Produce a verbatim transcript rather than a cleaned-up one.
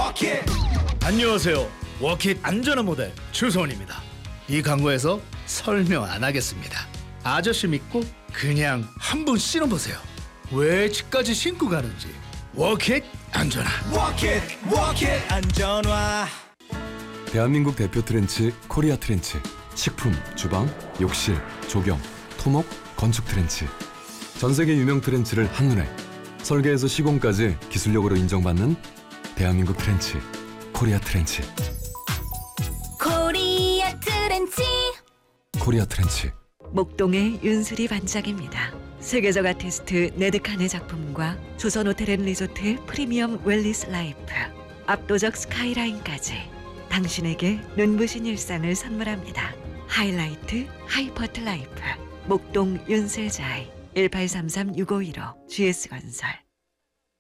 안녕하세요. 워킷 안전한 모델 주소원입니다. 이 광고에서 설명 안 하겠습니다. 아저씨 믿고 그냥 한번 신어보세요. 왜 집까지 신고 가는지. 워킷 안전한. 워킷 워킷 안전화. 대한민국 대표 트렌치 코리아 트렌치. 식품, 주방, 욕실, 조경, 토목, 건축 트렌치. 전 세계 유명 트렌치를 한눈에 설계에서 시공까지 기술력으로 인정받는 대한민국 트렌치 코리아 트렌치. 코리아 트렌치. 코리아 트렌치. 목동의 윤수리 반장입니다. 세계적 아티스트 네드칸의 작품과 조선 호텔 앤 리조트의 프리미엄 웰리스 라이프, 압도적 스카이라인까지 당신에게 눈부신 일상을 선물합니다. 하이라이트 하이퍼트 라이프. 목동 윤슬자이 일팔삼삼 육오일오 지에스건설.